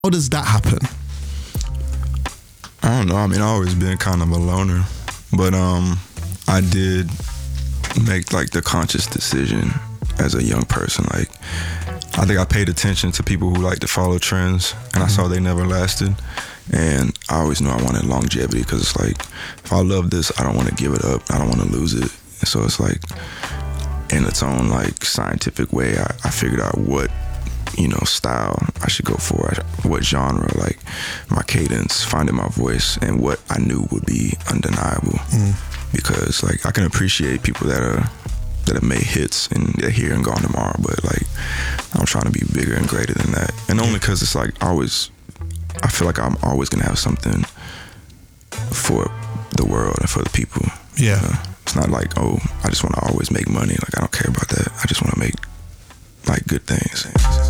How does that happen? I don't know. I mean, I always been kind of a loner, but I did make like the conscious decision as a young person. Like, I think I paid attention to people who like to follow trends, and I saw they never lasted. And I always knew I wanted longevity, because it's like, if I love this, I don't want to give it up. I don't want to lose it. And so it's like, in its own like scientific way, I figured out what, style I should go for, what genre, like my cadence, finding my voice, and what I knew would be undeniable. Because like, I can appreciate people that have made hits and they're here and gone tomorrow, but like, I'm trying to be bigger and greater than that. And only because it's like, I feel like I'm always gonna have something for the world and for the people. Yeah. It's not like, oh, I just want to always make money. Like, I don't care about that. I just want to make like good things.